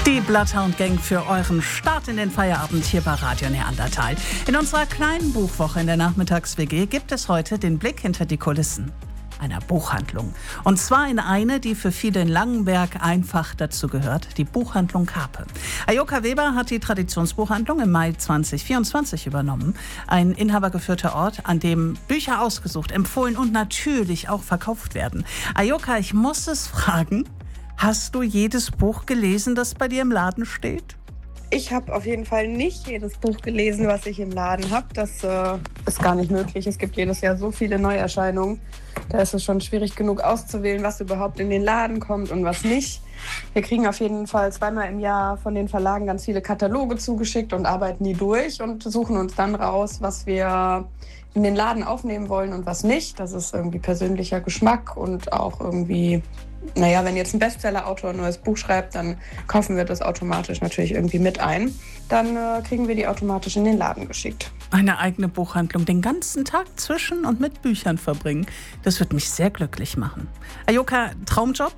Die Bloodhound Gang für euren Start in den Feierabend hier bei Radio Neandertal. In unserer kleinen Buchwoche in der Nachmittags-WG gibt es heute den Blick hinter die Kulissen einer Buchhandlung. Und zwar in eine, die für viele in Langenberg einfach dazu gehört, die Buchhandlung Karpe. Ajoka Weber hat die Traditionsbuchhandlung im Mai 2024 übernommen. Ein inhabergeführter Ort, an dem Bücher ausgesucht, empfohlen und natürlich auch verkauft werden. Ajoka, ich muss es fragen, hast du jedes Buch gelesen, das bei dir im Laden steht? Ich habe auf jeden Fall nicht jedes Buch gelesen, was ich im Laden habe. Das ist gar nicht möglich. Es gibt jedes Jahr so viele Neuerscheinungen. Da ist es schon schwierig genug auszuwählen, was überhaupt in den Laden kommt und was nicht. Wir kriegen auf jeden Fall zweimal im Jahr von den Verlagen ganz viele Kataloge zugeschickt und arbeiten die durch und suchen uns dann raus, was wir in den Laden aufnehmen wollen und was nicht. Das ist irgendwie persönlicher Geschmack und auch irgendwie, wenn jetzt ein Bestseller-Autor ein neues Buch schreibt, dann kaufen wir das automatisch natürlich irgendwie mit ein. Dann kriegen wir die automatisch in den Laden geschickt. Eine eigene Buchhandlung den ganzen Tag zwischen und mit Büchern verbringen, das wird mich sehr glücklich machen. Ajoka, Traumjob?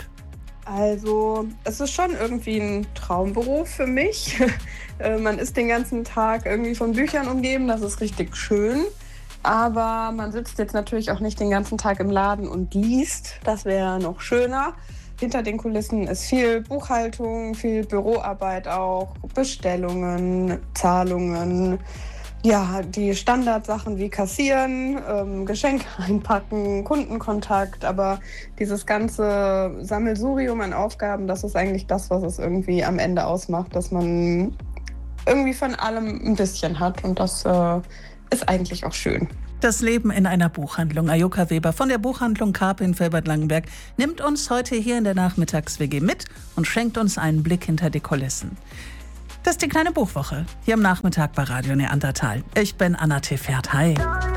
Also, es ist schon irgendwie ein Traumberuf für mich. Man ist den ganzen Tag irgendwie von Büchern umgeben, das ist richtig schön. Aber man sitzt jetzt natürlich auch nicht den ganzen Tag im Laden und liest. Das wäre noch schöner. Hinter den Kulissen ist viel Buchhaltung, viel Büroarbeit auch, Bestellungen, Zahlungen. Ja, die Standardsachen wie Kassieren, Geschenke einpacken, Kundenkontakt. Aber dieses ganze Sammelsurium an Aufgaben, das ist eigentlich das, was es irgendwie am Ende ausmacht, dass man irgendwie von allem ein bisschen hat. Und das ist eigentlich auch schön. Das Leben in einer Buchhandlung. Ajoka Weber von der Buchhandlung Karpe in Velbert-Langenberg nimmt uns heute hier in der Nachmittags-WG mit und schenkt uns einen Blick hinter die Kulissen. Das ist die kleine Buchwoche hier am Nachmittag bei Radio Neandertal. Ich bin Anna Tefert. Hi.